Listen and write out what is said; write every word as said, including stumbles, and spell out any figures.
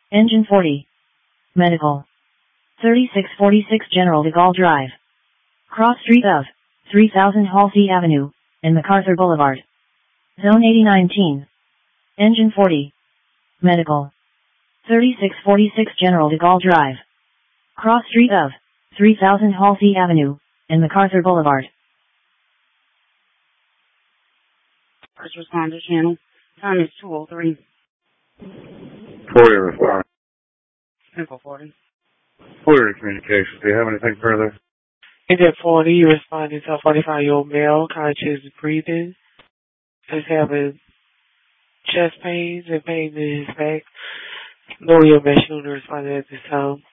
Engine forty. Medical. thirty-six forty-six General de Gaulle Drive. Cross street of three thousand Halsey Avenue, and MacArthur Boulevard. Zone eighty nineteen. Engine forty. Medical. thirty-six forty-six General de Gaulle Drive. Cross street of three thousand Halsey Avenue, and MacArthur Boulevard. First responder channel. Time is two oh three. forty respond. Simple forty. Clear to communications. Do you have anything further? Engine forty, you responding to a forty-five-year-old male, conscious breathing, is having chest pains and pain in his back. Lower your mesh unit responding at this time.